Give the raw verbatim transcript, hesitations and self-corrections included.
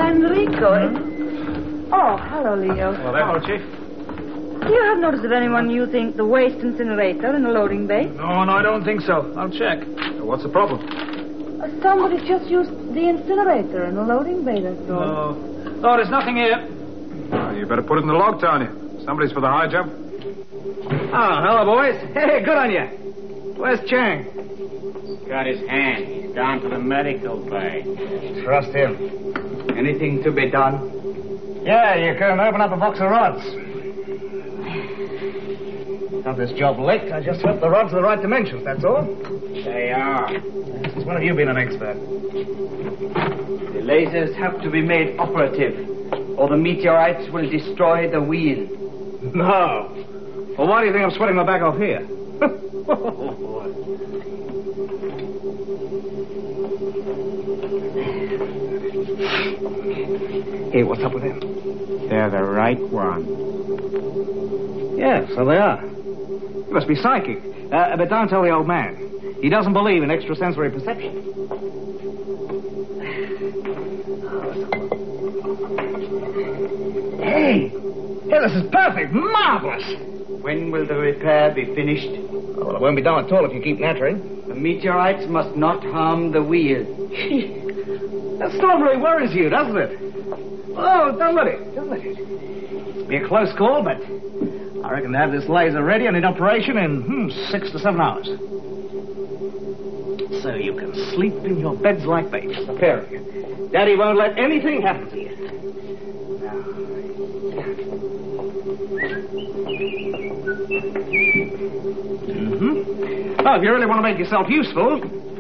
Enrico. Oh, hello, Leo. Well, there, hello, Chief. Do you have notice of anyone using the waste incinerator in the loading bay? No, no, I don't think so. I'll check. What's the problem? Uh, somebody just used the incinerator in the loading bay, that's all. No. No, there's nothing here. Well, you better put it in the log, Tony. Somebody's for the high jump. Oh, hello, boys. Hey, good on you. Where's Chang? Got his hand. He's gone to the medical bay. Trust him. Anything to be done? Yeah, you can open up a box of rods. Got this job licked. I just hope the rods are the right dimensions, that's all. They are. Since when have you been an expert? The lasers have to be made operative, or the meteorites will destroy the wheel. No. Well, why do you think I'm sweating my back off here? Hey, what's up with them? They're the right one. Yeah, so they are. You must be psychic. Uh, but don't tell the old man. He doesn't believe in extrasensory perception. Hey! Hey, this is perfect. Marvelous. When will the repair be finished? Oh, well, it won't be done at all if you keep nattering. The meteorites must not harm the wheel. That storm really worries you, doesn't it? Oh, don't let it. Don't let it. It'll be a close call, but I reckon to have this laser ready and in operation in hmm, six to seven hours. So you can sleep in your beds like babies, the pair of you. Daddy won't let anything happen to you. Mm-hmm. Oh, if you really want to make yourself useful,